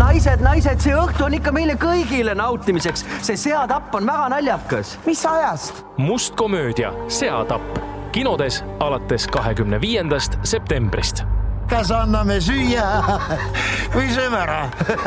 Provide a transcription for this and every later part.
naised, see õhtu on ikka meile kõigile nautimiseks. See seatapp on väga naljakas. Mis ajast? Must komöödia Seatapp. Kinodes alates 25. septembrist. Kas anname süüa või sööme ära?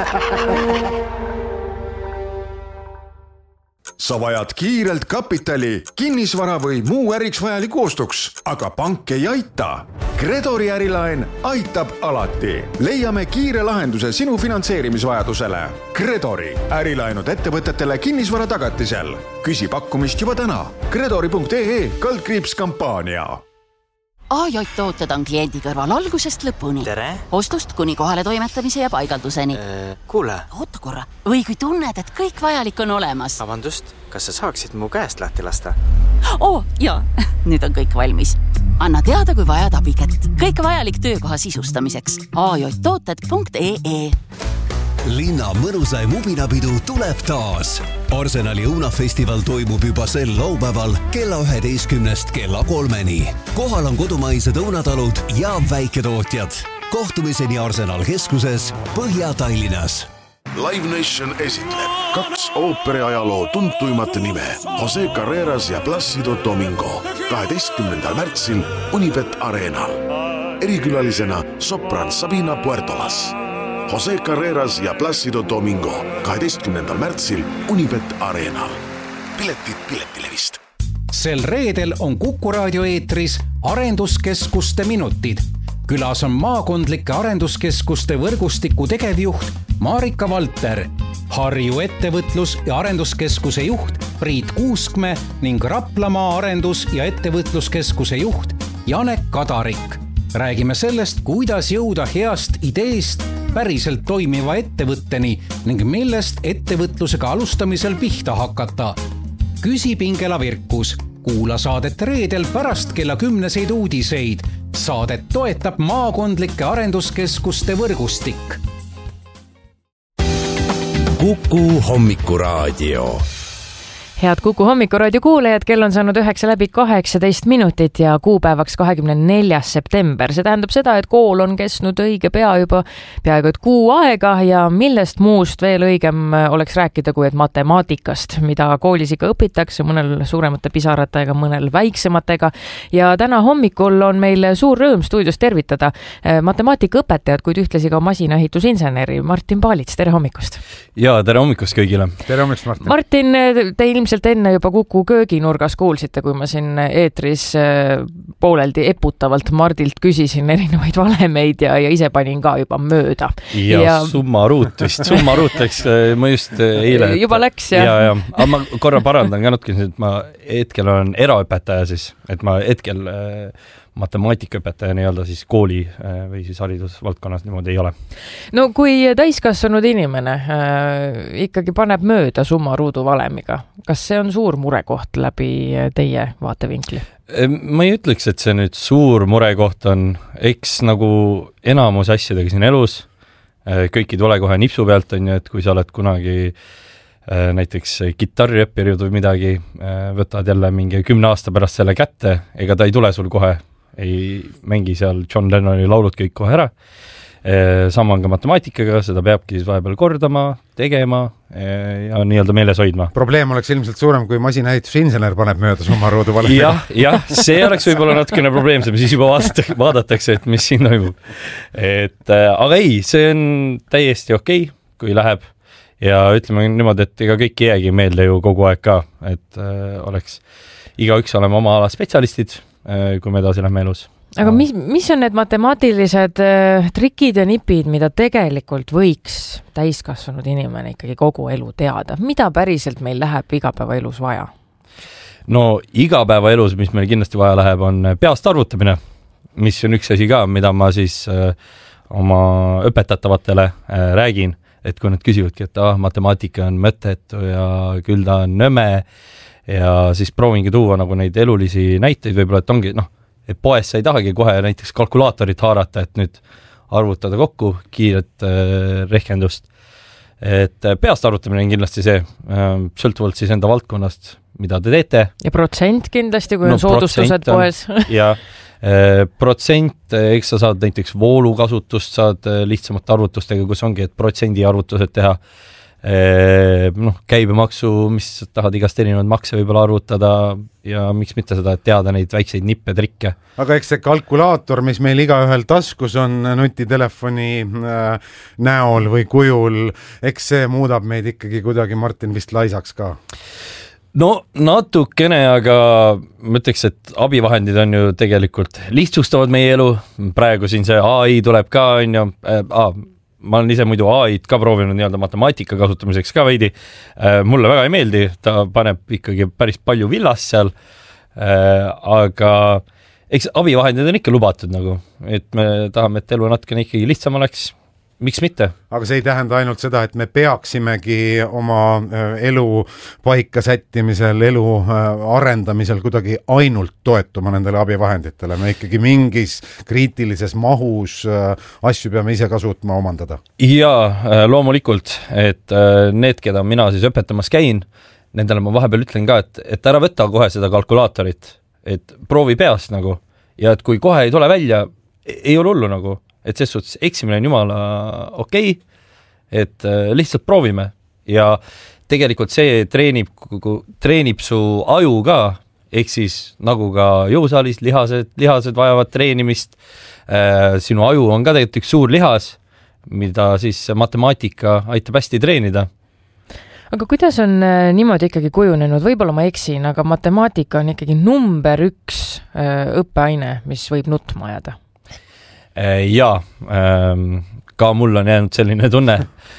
Sa vajad kiirelt kapitali, kinnisvara või muu äriks vajaliku ostuks, aga pank ei aita. Credori ärilaen aitab alati. Leiame kiire lahenduse sinu finantseerimisvajadusele. Credori ärilaenud ettevõtetele kinnisvara tagatisel. Küsi pakkumist juba täna. Credori.ee/kampaania. AJ-tooted on kliendi kõrval algusest lõpuni. Tere! Ostust kuni kohale toimetamise ja paigalduseni. Kuule! Oota korra. Või kui tunned, et kõik vajalik on olemas. Vabandust, kas sa saaksid mu käest lahti lasta? Jaa, nüüd on kõik valmis. Anna teada, kui vajad abikätt. Kõik vajalik töökoha sisustamiseks. AJ-tooted.ee Linna mõnusaim ubinapidu tuleb taas. Arsenali õunafestival toimub juba sel laupäeval kella 11 kella 3. Kohal on kodumaised õunatalud ja väiketootjad. Kohtumiseni Arsenal keskuses Põhja-Tallinnas. Live Nation esitleb 2 ooperiajaloo tuntuimat nime Jose Carreras ja Plácido Domingo 12. märtsil Unibet Arenal. Erikülalisena sopran Sabina Puertolas. Jose Carreras ja Plácido Domingo 12. märtsil Unibet Arenal. Piletid Piletilevist. Sel reedel on Kuku raadio eetris arenduskeskuste minutid. Külas on maakondlike arenduskeskuste võrgustiku tegevjuht Marika Valter, Harju ettevõtlus- ja arenduskeskuse juht Priit Kuuskme ning Raplamaa arendus- ja ettevõtluskeskuse juht Janek Kadarik. Räägime sellest, kuidas jõuda heast ideest päriselt toimiva ettevõtteni ning millest ettevõtlusega alustamisel pihta hakata. Küsi Pingela Virkus. Kuula saadet reedel pärast kella 10 uudiseid. Saadet toetab maakondlike arenduskeskuste võrgustik. Kuku hommikuraadio. Head Kuku hommikuraadio kuulajad, kell on saanud 9:18 ja kuupäevaks 24. september. See tähendab seda, et kool on kestnud õige pea juba peaaegu et kuu aega ja millest muust veel õigem oleks rääkida kui et matemaatikast, mida koolis ikka õpitakse, mõnel suuremate pisaratega, mõnel väiksematega. Ja täna hommikul on meil suur rõõm stuudios tervitada matemaatikaõpetajad, kuid ühtlasi ka masinaehitusinseneri Martin Paalits. Tere hommikust! Ja tere hommikust kõigile! Tere hommikust, Martin! Martin, te ilmselt enne juba Kuku kööginurgas kuulsite, kui ma siin eetris pooleldi eputavalt Mardilt küsisin erinevaid valemeid ja ise panin ka juba mööda. Ja summaruut läks, ma just eile... Juba läks, jah. Ja. Aga ma korra parandan ka natuke, et ma hetkel olen eraõpetaja siis, et ma hetkel matemaatikaõpetaja nii-öelda siis kooli või siis haridusvaldkonnas niimoodi ei ole. No kui täiskasvanud inimene ikkagi paneb mööda summaruudu valemiga, kas see on suur murekoht läbi teie vaatevinkli? Ma ei ütleks, et see nüüd suur murekoht on, eks nagu enamus asjadega siin elus, kõik ei tule kohe nipsu pealt, on ju, et kui sa oled kunagi näiteks kitarriõppijad või midagi, võtad jälle mingi 10 aasta pärast selle kätte, ega ta ei tule sul kohe, ei mängi seal John Lennoni laulud kõik kohe ära. Sama on ka matemaatikaga, seda peabki siis vahepeal kordama, tegema ja nii-öelda meeles hoidma. Probleem oleks ilmselt suurem, kui masinaehitusinsener paneb mööda summaruudu valemiga. Jah, see oleks võib-olla natukene probleemsem, siis juba vaadatakse, et mis siin toimub. Aga ei, see on täiesti okei, kui läheb. Ja ütleme niimoodi, et ega kõik ei jäägi meelde ju kogu aeg ka, et oleks igaüks olema oma ala spetsialistid, kui me edasi lähme elus. Aga mis on need matemaatilised trikid ja nipid, mida tegelikult võiks täiskasvanud inimene ikkagi kogu elu teada? Mida päriselt meil läheb igapäevaelus vaja? No igapäevaelus, mis meil kindlasti vaja läheb, on peast arvutamine, mis on üks asi ka, mida ma siis oma õpetatavatele räägin. Et kui nad küsivadki, et matemaatika on mõttetu ja küll ta on nõme ja siis proovingi tuua nagu neid elulisi näiteid võib-olla, et ongi, et poes sa ei tahagi kohe näiteks kalkulaatorit haarata, et nüüd arvutada kokku kiiret rehkendust. Et peast arvutamine on kindlasti see, sõltuvalt siis enda valdkonnast, mida te teete. Ja protsent kindlasti, kui on soodustused poes. Ja protsent, eks sa saad näiteks voolukasutust, saad lihtsamate arvutustega, kus ongi, et protsendi arvutused teha. Käibemaksu, mis tahad igast erinevad makse võib-olla arvutada ja miks mitte seda teada neid väikseid nippe, trikke. Aga eks see kalkulaator, mis meil igaühel taskus on nutitelefoni näol või kujul, eks see muudab meid ikkagi kuidagi, Martin, vist laisaks ka. No natukene, aga ma ütleks, et abivahendid on ju tegelikult lihtsustavad meie elu. Praegu siin see AI tuleb ka, ma olen ise muidu AI-d ka proovinud nii-öelda matemaatika kasutamiseks ka veidi. Mulle väga ei meeldi, ta paneb ikkagi päris palju villast seal, aga eks abivahendid on ikka lubatud nagu, et me tahame, et elu natukene ikkagi lihtsam oleks. Miks mitte? Aga see ei tähenda ainult seda, et me peaksimegi oma elu paika sättimisel, elu arendamisel kuidagi ainult toetuma nendele abivahenditele. Me ikkagi mingis kriitilises mahus asju peame ise ka suutma omandada. Jaa, loomulikult, et need, keda mina siis õpetamas käin, nendele ma vahepeal ütlen ka, et ära võtta kohe seda kalkulaatorit, et proovi peast nagu, ja et kui kohe ei tule välja, ei ole hullu nagu. Et ses suhtes eksimine on jumala okei, et lihtsalt proovime ja tegelikult see treenib su aju ka, ehk siis nagu ka jõusaalis lihased vajavad treenimist, sinu aju on ka tegelikult üks suur lihas, mida siis matemaatika aitab hästi treenida. Aga kuidas on niimoodi ikkagi kujunenud, võib-olla ma eksin, aga matemaatika on ikkagi number 1 õppeaine, mis võib nutma ajada? Jaa, ka mul on jäänud selline tunne.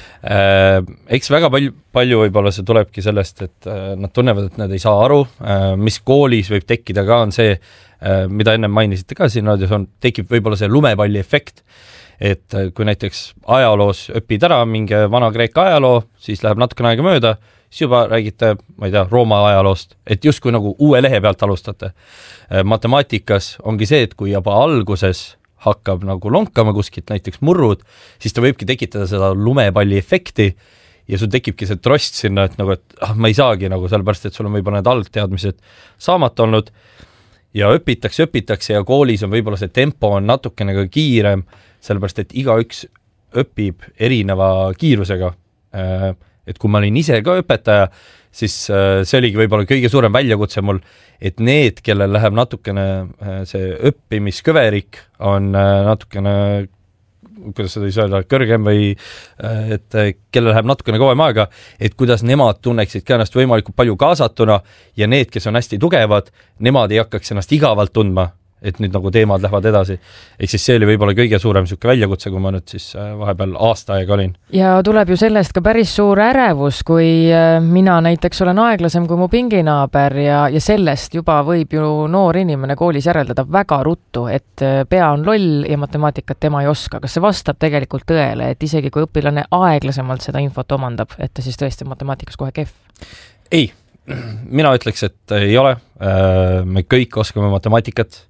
Eks väga palju võib-olla see tulebki sellest, et nad tunnevad, et nad ei saa aru, mis koolis võib tekkida ka on see, mida enne mainisite ka siin raadios, tekib võib-olla see lumepalli efekt, et kui näiteks ajaloos õpid ära mingi Vana-Kreeka ajaloo, siis läheb natukene aega mööda, siis juba räägite, ma ei tea, Rooma ajaloost, et justkui nagu uue lehe pealt alustate. Matemaatikas ongi see, et kui juba alguses hakkab nagu lonkama kuskilt näiteks murrud, siis ta võibki tekitada seda lumepalli efekti ja sul tekibki see trost sinna, et nagu, et ma ei saagi nagu sellepärast, et sul on võib-olla need algteadmised saamata olnud ja õpitakse ja koolis on võib-olla see tempo on natukene ka kiirem, sellepärast, et igaüks õpib erineva kiirusega. Et kui ma olin ise ka õpetaja, siis see oligi võib-olla kõige suurem väljakutse mul, et need, kellel läheb natukene see õppimiskõverik on natukene, kuidas seda ei öelda, kõrgem või et kellel läheb natukene kauem aega, et kuidas nemad tunneksid ka ennast võimalikult palju kaasatuna ja need, kes on hästi tugevad, nemad ei hakkaks ennast igavalt tundma, et nüüd nagu teemad lähevad edasi. Ehk siis see oli võib-olla kõige suurem sükke väljakutse, kui ma nüüd siis vahepeal aasta aega olin. Ja tuleb ju sellest ka päris suur ärevus, kui mina näiteks olen aeglasem kui mu pinginaaber ja sellest juba võib ju noor inimene koolis järeldada väga ruttu, et pea on loll ja matemaatikat tema ei oska. Kas see vastab tegelikult tõele, et isegi kui õpilane aeglasemalt seda infot omandab, et ta siis tõesti matemaatikas kohe kehv? Ei, mina ütleks, et ei ole. Me kõik oskame matemaatikat.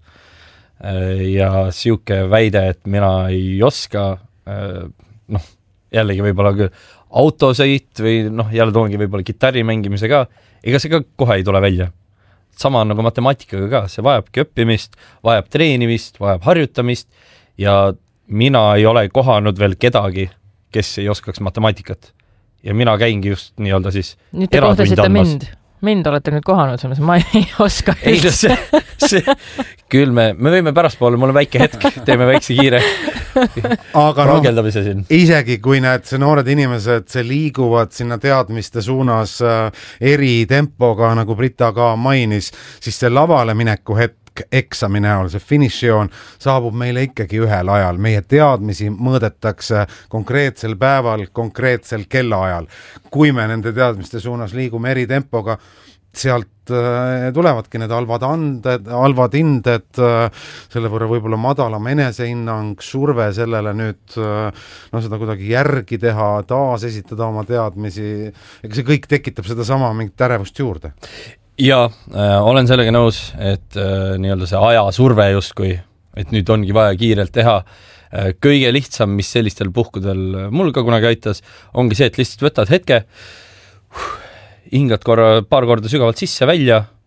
Ja siuke väide, et mina ei oska, jällegi võib-olla küll autosõit või jälle toongi võib-olla kitarri mängimise ka, ega see ka kohe ei tule välja. Sama nagu matemaatikaga ka, see vajabki õppimist, vajab treenimist, vajab harjutamist ja mina ei ole kohanud veel kedagi, kes ei oskaks matemaatikat. Ja mina käingi just nii-öelda siis nüüd te kohtasite mind olete nüüd kohanud, ma ei oska üldse. Küll me võime pärastpoole, mul on väike hetk, teeme väikse kiire rageldamise siin. Isegi kui need noored inimesed liiguvad sinna teadmiste suunas eri tempoga, nagu Brita ka mainis, siis see lavale mineku hetk eksami näol, see finišijoon saabub meile ikkagi ühel ajal. Meie teadmisi mõõdetakse konkreetsel päeval, konkreetsel kellaajal. Kui me nende teadmiste suunas liigume eri tempoga, sealt tulevadki need halvad hinded, selle võrra võib-olla madalam enesehinnang, surve sellele nüüd seda kuidagi järgi teha, taas esitada oma teadmisi. Ega see kõik tekitab seda sama mingit ärevust juurde. Ja olen sellega nõus, et nii-öelda see ajasurve justkui, et nüüd ongi vaja kiirelt teha. Kõige lihtsam, mis sellistel puhkudel mul ka kunagi aitas, ongi see, et lihtsalt võtad hetke, hingad paar korda sügavalt sisse välja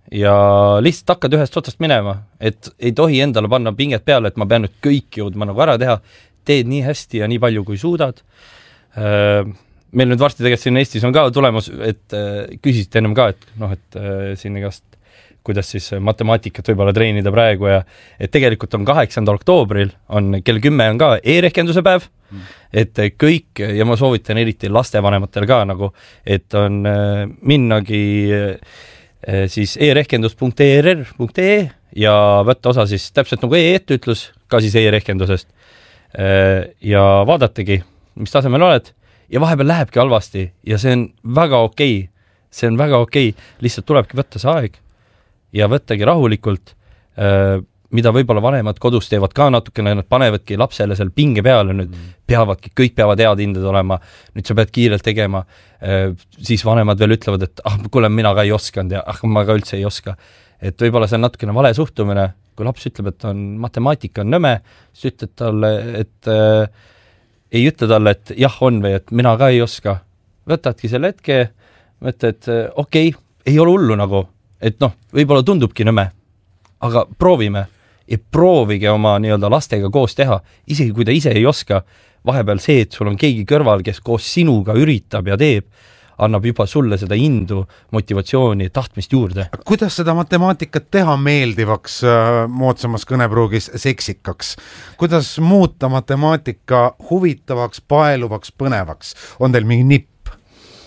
ja lihtsalt hakkad ühest otsast minema, et ei tohi endale panna pinget peale, et ma pean nüüd kõik jõudma nagu ära teha, teed nii hästi ja nii palju, kui suudad. Meil nüüd varsti tegelikult siin Eestis on ka tulemus, et küsisite ennem ka, et siin igast kuidas siis matemaatikat võib-olla treenida praegu ja et tegelikult on 8. oktoobril on kell 10 on ka e-rehkenduse päev, et kõik ja ma soovitan eriti lastevanematel ka nagu, et on minnagi siis e-rehkendus.err.ee ja võtta osa siis täpselt nagu e-etteütlus ka siis e-rehkendusest ja vaadategi, mis tasemel oled ja vahepeal lähebki halvasti ja see on väga okei, lihtsalt tulebki võtta see aeg ja võttagi rahulikult, mida võib-olla vanemad kodus teevad ka natukene, nad panevadki lapsele seal pinge peale, nüüd kõik peavad head hinded olema, nüüd sa pead kiirelt tegema, siis vanemad veel ütlevad, et kuule, mina ka ei oskanud ja ma ka üldse ei oska. Et võib-olla see on natukene vale suhtumine, kui laps ütleb, et matemaatika on nõme, siis ütled talle, et ei ütle talle, et jah on või et mina ka ei oska. Võtadki selle hetke, mõtled, et okei, ei ole hullu nagu, et võib-olla tundubki nõme, aga proovime ja proovige oma nii-öelda lastega koos teha, isegi kui ta ise ei oska, vahepeal see, et sul on keegi kõrval, kes koos sinuga üritab ja teeb, annab juba sulle seda indu, motivatsiooni, tahtmist juurde. Kuidas seda matemaatikat teha meeldivaks, moodsamas kõnepruugis seksikaks? Kuidas muuta matemaatika huvitavaks, paeluvaks, põnevaks? On teil mingi nipp?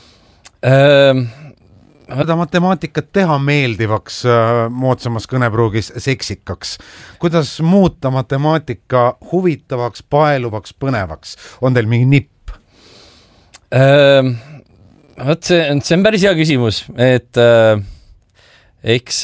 Seda matemaatikat teha meeldivaks, moodsamas kõnepruugis seksikaks. Kuidas muuta matemaatika huvitavaks, paeluvaks, põnevaks? On teil mingi nipp? See on päris hea küsimus, et eks